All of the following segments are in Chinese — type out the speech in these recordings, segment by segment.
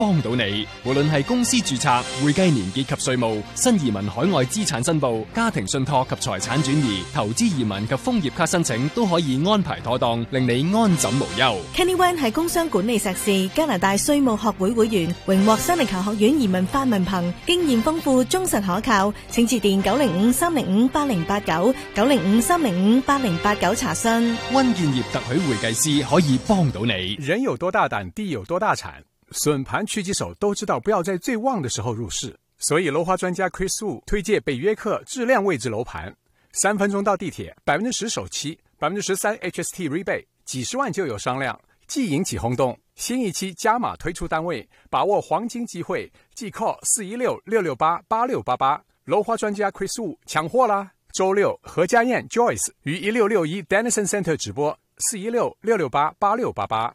幫到你。無論係公司註冊、會計年結及稅務、新移民海外資產申報、家庭信託及財產轉移、投資移民及楓葉卡申請，都可以安排妥當，令你安枕無憂。 Kenny Wan 係工商管理碩士，加拿大稅務學會會員，榮獲新力球學院移民法文憑，經驗豐富，忠實可靠。請致電905-305-8089 905-305-8089查詢。 溫建業特許會計師可以幫到你。 人有多大膽，地有多大產。筍盤狙擊手都知道不要在最旺的時候入市，所以樓花專家 Chris Wu 推薦北約克質量位置樓盤，3分鐘到地鐵，10%首期，13% HST rebate，幾十萬就有商量，即引起轟動。新一期加碼推出單位，把握黃金機會，即 call 416-668-8688，樓花專家 Chris Wu 搶貨啦！周六何家燕 Joyce 於1661 Dennison Center 直播，416-668-8688。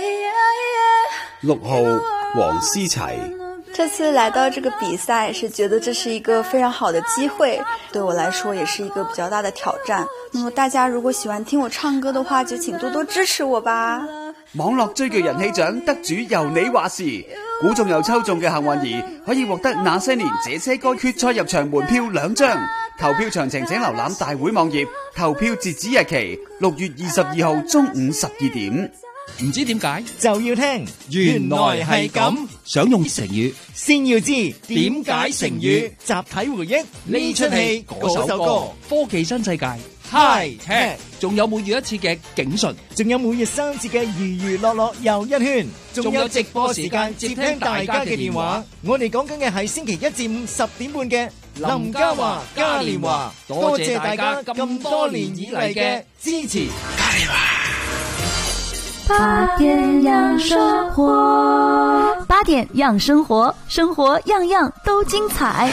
6號黃思齊， 這次來到這個比賽是覺得這是一個非常好的機會，對我來說也是一個比較大的挑戰。那麼大家如果喜歡聽我唱歌的話，就請多多支持我吧。 網絡追劇人氣獎得主由你話事，估中又抽中嘅幸運兒可以獲得那些年這些歌決賽入場門票2張。投票詳情請瀏覽大會網頁，投票截止日期6月22號中午12點。 唔知點解就要聽， 原來係咁。想用成語， 先要知點解成語。 集體回憶呢出戲嗰首歌，科技新世界 High Tech， 仲有每月一次嘅警訊， 仲有每月3次嘅娛娛樂樂又一圈， 仲有直播時間接聽大家嘅電話。 我哋講緊嘅係星期1至5 10點半嘅林嘉華嘉年華，多謝大家咁多年以嚟嘅支持。 嘉年華 8點養生活，8點養生活，生活樣樣都精彩。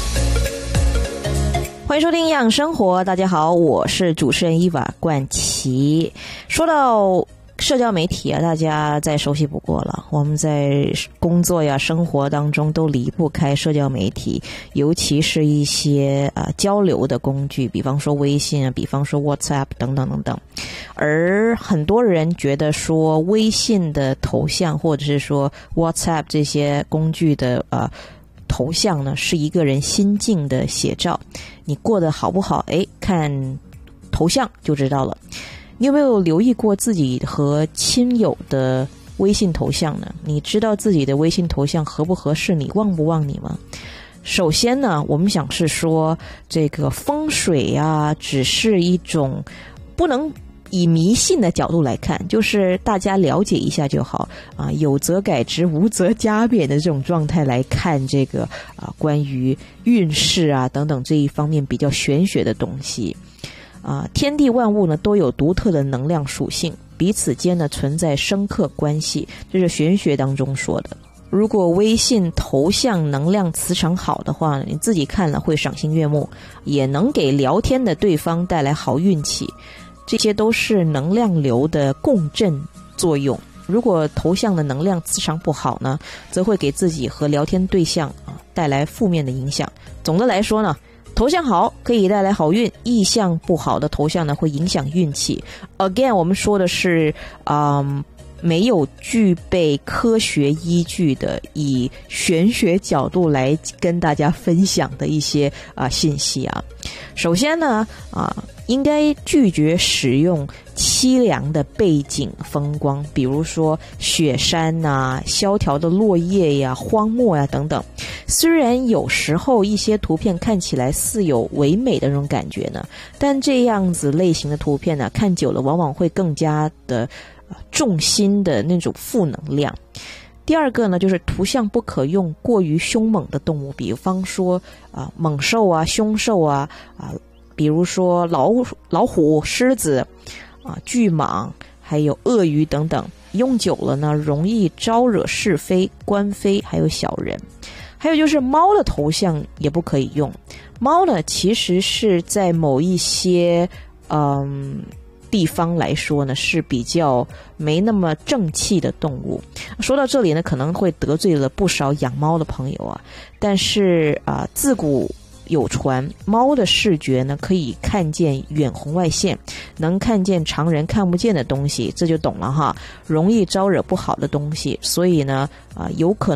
歡迎收聽養生活，大家好，我是主持人伊娃冠琪。說到社交媒體啊，大家再熟悉不過了。我們在工作呀、生活當中都離不開社交媒體，尤其是一些交流的工具，比方說微信啊，比方說 WhatsApp 等等等等。而很多人覺得說微信的頭像或者是說 WhatsApp 這些工具的頭像呢，是一個人心境的寫照。你過得好不好？看頭像就知道了。你有沒有留意過自己和親友的微信頭像呢？你知道自己的微信頭像合不合適你，旺不旺你嗎？首先呢，我們想是說這個風水啊，只是一種不能以迷信的角度來看，就是大家了解一下就好啊，有則改之，無則加勉的這種狀態來看這個關於運勢啊等等這一方面比較玄學的東西啊。天地萬物呢都有獨特的能量屬性，彼此間呢存在生剋關係，這是玄學當中說的。如果微信頭像能量磁場好的話，你自己看了會賞心悅目，也能給聊天的對方帶來好運氣。這些都是能量流的共振作用。如果頭像的能量磁場不好呢，則會給自己和聊天對象帶來負面的影響。總的來說呢，頭像好可以帶來好運，意象不好的頭像呢會影響運氣。Again， 我們說的是沒有具備科學依據的，以玄學角度來跟大家分享的一些信息啊。首先呢應該拒絕使用淒涼的背景風光，比如說雪山啊、蕭條的落葉呀、荒漠呀等等。雖然有時候一些圖片看起來似有唯美的那種感覺呢，但這樣子類型的圖片呢，看久了往往會更加的重心的那種負能量。第二個呢，就是圖像不可用過於凶猛的動物，比方說猛獸啊、凶獸啊比如說老虎、獅子巨蟒還有鱷魚等等，用久了呢容易招惹是非、官非還有小人。還有就是貓的頭像也不可以用，貓呢其實是在某一些地方來說呢是比較沒那麼正氣的動物。說到這裡呢可能會得罪了不少養貓的朋友啊，但是自古有傳，貓的視覺呢可以看見遠紅外線，能看見常人看不見的東西，這就懂了哈，容易招惹不好的東西，所以呢有可能